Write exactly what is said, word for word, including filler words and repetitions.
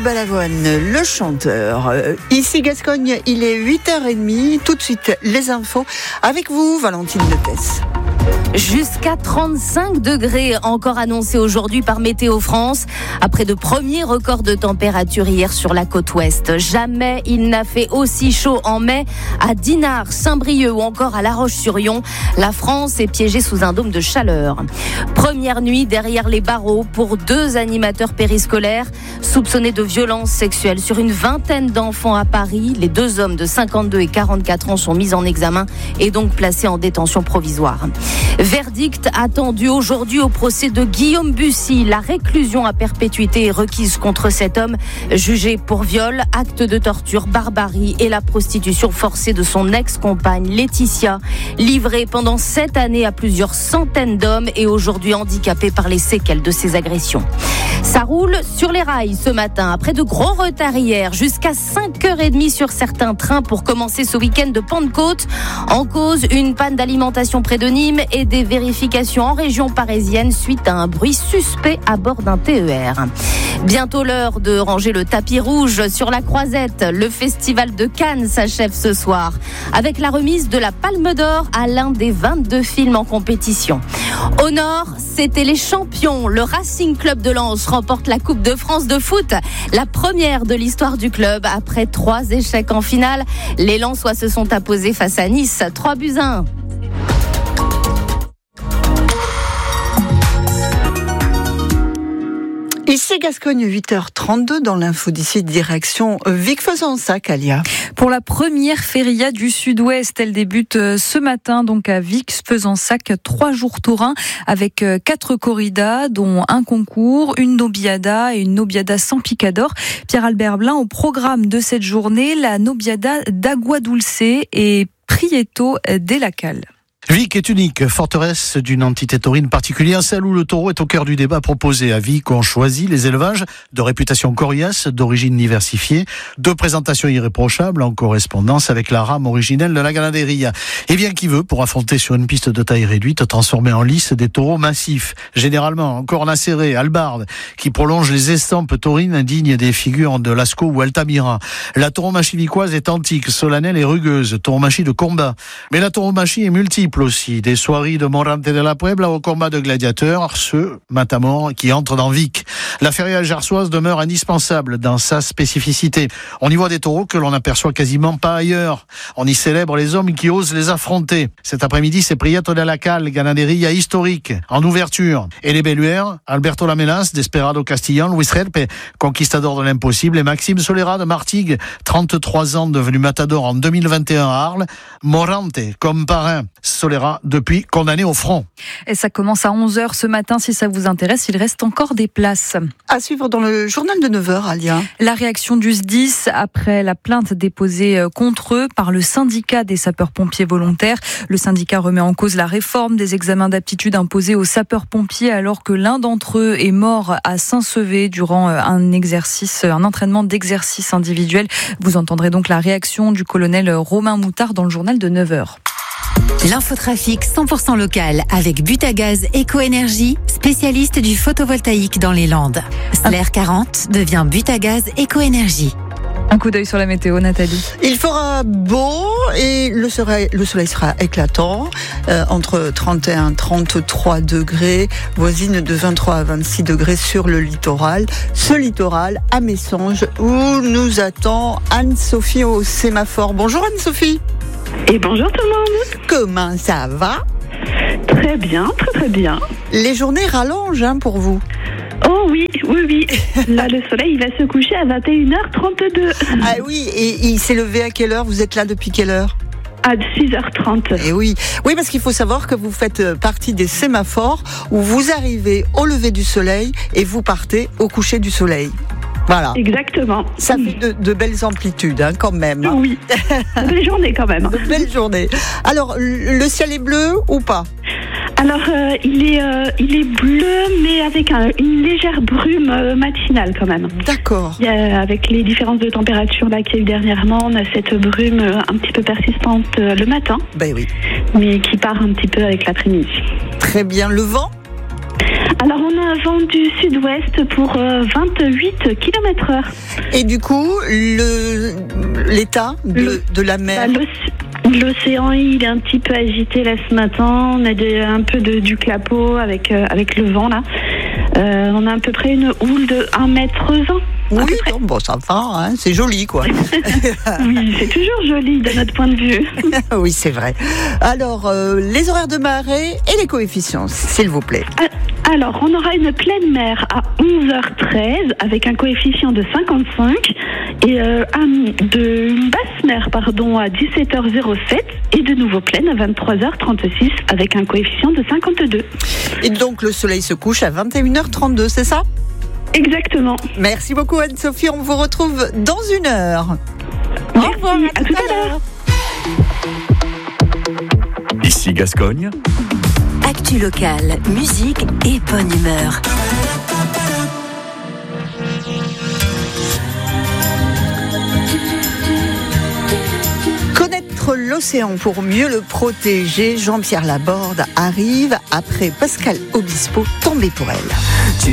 Balavoine, le chanteur. Ici Gascogne, il est huit heures trente. Tout de suite, les infos avec vous, Valentine Lepès. Jusqu'à trente-cinq degrés encore annoncés aujourd'hui par Météo France. Après de premiers records de température hier sur la côte ouest. Jamais il n'a fait aussi chaud en mai à Dinard, Saint-Brieuc ou encore à La Roche-sur-Yon. La France est piégée sous un dôme de chaleur. Première nuit derrière les barreaux pour deux animateurs périscolaires soupçonnés de violences sexuelles sur une vingtaine d'enfants à Paris. Les deux hommes de cinquante-deux et quarante-quatre ans sont mis en examen et donc placés en détention provisoire. Verdict attendu aujourd'hui au procès de Guillaume Bussy. La réclusion à perpétuité est requise contre cet homme jugé pour viol, acte de torture, barbarie et la prostitution forcée de son ex-compagne Laetitia, livrée pendant sept années à plusieurs centaines d'hommes et aujourd'hui handicapée par les séquelles de ces agressions. Ça roule sur les rails ce matin, après de gros retards hier, jusqu'à cinq heures trente sur certains trains pour commencer ce week-end de Pentecôte. En cause, une panne d'alimentation près de Nîmes et des vérifications en région parisienne suite à un bruit suspect à bord d'un T E R. Bientôt l'heure de ranger le tapis rouge sur la Croisette. Le festival de Cannes s'achève ce soir avec la remise de la Palme d'Or à l'un des vingt-deux films en compétition. Au nord, c'était les champions. Le Racing Club de Lens remporte la Coupe de France de foot, la première de l'histoire du club après trois échecs en finale. Les Lensois se sont imposés face à Nice, trois buts à un. Ici Gascogne, huit heures trente-deux dans l'info d'ici, direction Vic-Fezensac, Alia. Pour la première feria du Sud-Ouest, elle débute ce matin donc à Vic-Fezensac, trois jours taurins avec quatre corridas, dont un concours, une nobiada et une nobiada sans picador. Pierre-Albert Blin, au programme de cette journée, la nobiada d'Agua Dulce et Prieto de la Cal. Vic est unique, forteresse d'une entité taurine particulière, celle où le taureau est au cœur du débat proposé. À Vic, on choisit les élevages de réputation coriace, d'origine diversifiée, de présentation irréprochable en correspondance avec la rame originelle de la ganaderia. Et bien qui veut, pour affronter sur une piste de taille réduite, transformer en lice des taureaux massifs, généralement en cornes acérées, albardes, qui prolongent les estampes taurines dignes des figures de Lascaux ou Altamira. La tauromachie vicoise est antique, solennelle et rugueuse, tauromachie de combat. Mais la tauromachie est multiple aussi, des soirées de Morante de la Puebla au combat de gladiateurs, ceux, matamor, qui entrent dans Vic. La feria gersoise demeure indispensable dans sa spécificité. On y voit des taureaux que l'on n'aperçoit quasiment pas ailleurs. On y célèbre les hommes qui osent les affronter. Cet après-midi, c'est Prieto de la Cal, ganaderia historique, en ouverture. Et les Belluaires, Alberto Lamelas, Desperado Castillan, Luis Herpe, conquistador de l'impossible, et Maxime Solera de Martigues, trente-trois ans, devenu matador en deux mille vingt et un à Arles. Morante, comme parrain. Solera, depuis condamné au front. Et ça commence à onze heures ce matin. Si ça vous intéresse, il reste encore des places. À suivre dans le journal de neuf heures, Alia. La réaction du S D I S après la plainte déposée contre eux par le syndicat des sapeurs-pompiers volontaires. Le syndicat remet en cause la réforme des examens d'aptitude imposés aux sapeurs-pompiers alors que l'un d'entre eux est mort à Saint-Sevé durant un exercice, un entraînement d'exercice individuel. Vous entendrez donc la réaction du colonel Romain Moutard dans le journal de neuf heures. L'infotrafic cent pour cent local avec Butagaz Éco-Énergie, spécialiste du photovoltaïque dans les Landes. Slair quarante devient Butagaz Éco-Énergie. Un coup d'œil sur la météo, Nathalie. Il fera beau et le soleil, le soleil sera éclatant, euh, entre trente et un et trente-trois degrés, voisine de vingt-trois à vingt-six degrés sur le littoral. Ce littoral à Messanges où nous attend Anne-Sophie au sémaphore. Bonjour Anne-Sophie. Et bonjour tout le monde. Comment ça va? Très bien, très très bien. Les journées rallongent hein, pour vous? Oh oui, oui, oui. Là, le soleil il va se coucher à vingt et une heures trente-deux. Ah oui, et il s'est levé à quelle heure? Vous êtes là depuis quelle heure? À six heures trente. Et oui, oui, parce qu'il faut savoir que vous faites partie des sémaphores où vous arrivez au lever du soleil et vous partez au coucher du soleil. Voilà. Exactement. Ça fait de, de belles amplitudes, hein, quand même. Hein. Oui. De belles journées, quand même. De belles journées. Alors, le ciel est bleu ou pas? Alors, euh, il est, euh, il est bleu, mais avec un, une légère brume euh, matinale, quand même. D'accord. Il y a, avec les différences de température là qu'il y a eu dernièrement, on a cette brume euh, un petit peu persistante euh, le matin. Ben oui. Mais qui part un petit peu avec l'après-midi. Très bien. Le vent? Alors, on a un vent du sud-ouest pour euh, vingt-huit kilomètres heure. Et du coup, le, l'état de, Le- de la mer. Bah, l'oc- L'océan, il est un petit peu agité là ce matin. On a des, un peu de, du clapot avec, euh, avec le vent là. Euh, on a à peu près une houle de un mètre vingt. Oui, non, bon, ça va, hein, c'est joli, quoi. Oui, c'est toujours joli de notre point de vue. Oui, c'est vrai. Alors, euh, les horaires de marée et les coefficients, s'il vous plaît. Alors, on aura une pleine mer à onze heures treize avec un coefficient de cinquante-cinq et euh, un, de, une basse mer pardon, à dix-sept heures sept et de nouveau pleine à vingt-trois heures trente-six avec un coefficient de cinquante-deux. Et donc, le soleil se couche à vingt et une heures trente-deux, c'est ça ? Exactement. Merci beaucoup, Anne-Sophie. On vous retrouve dans une heure. Merci. Au revoir, à, À tout tout à à l'heure. Ici Gascogne. Actu locale, musique et bonne humeur. Connaître l'océan pour mieux le protéger, Jean-Pierre Laborde arrive après Pascal Obispo, tombé pour elle.